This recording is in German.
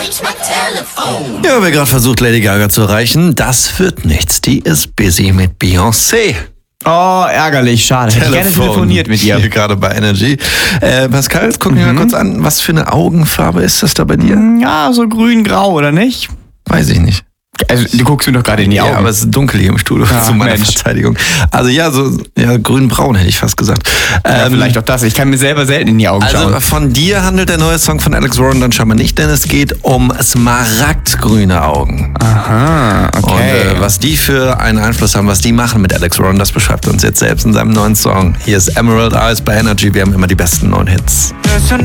Ja, wer gerade versucht, Lady Gaga zu erreichen, das wird nichts. Die ist busy mit Beyoncé. Oh, ärgerlich, schade. Hätte ich gerne telefoniert mit ihr. Hier gerade bei Energy. Pascal, jetzt gucken wir mal kurz an, was für eine Augenfarbe ist das da bei dir? Ja, so grün-grau, oder nicht? Weiß ich nicht. Also, du guckst mir doch gerade in die Augen. Ja, aber es ist dunkel hier im Studio, zu meiner Verteidigung. Also ja, grün-braun hätte ich fast gesagt. Ja, vielleicht auch das. Ich kann mir selber selten in die Augen schauen. Also von dir handelt der neue Song von Alex Warren dann scheinbar nicht, denn es geht um smaragdgrüne Augen. Aha, okay. Und was die für einen Einfluss haben, was die machen mit Alex Warren, das beschreibt er uns jetzt selbst in seinem neuen Song. Hier ist Emerald Eyes bei Energy. Wir haben immer die besten neuen Hits. Listen